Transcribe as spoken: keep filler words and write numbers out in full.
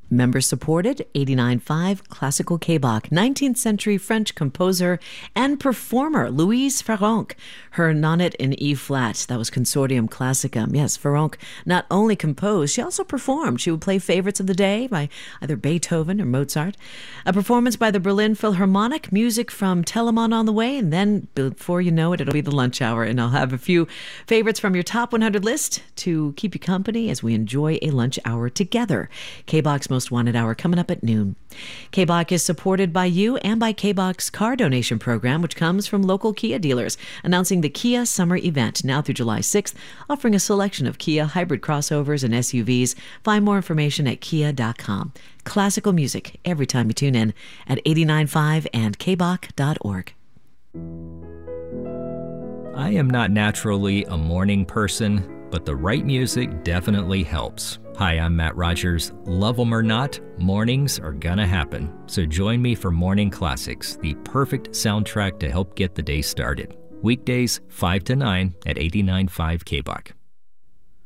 Member-supported, eighty-nine point five Classical K B A C, nineteenth century French composer and performer Louise Farrenc. Her Nonet in E-flat, that was Consortium Classicum. Yes, Farrenc not only composed, she also performed. She would play favorites of the day by either Beethoven or Mozart. A performance by the Berlin Philharmonic, music from Telemann on the way, and then before you know it, it'll be the lunch hour, and I'll have a few favorites from your top one hundred list to keep you company as we enjoy a lunch hour together. K B A C's Most Wanted Hour coming up at noon. K B A C is supported by you and by K B A C's car donation program, which comes from local Kia dealers, announcing the Kia Summer Event now through July sixth, offering a selection of Kia hybrid crossovers and S U Vs. Find more information at kia dot com. Classical music every time you tune in at eighty-nine point five and k b a c dot org. I am not naturally a morning person, but the right music definitely helps. Hi, I'm Matt Rogers. Love 'em or not, mornings are gonna happen. So join me for Morning Classics, the perfect soundtrack to help get the day started. Weekdays, five to nine at eighty-nine point five K B A C.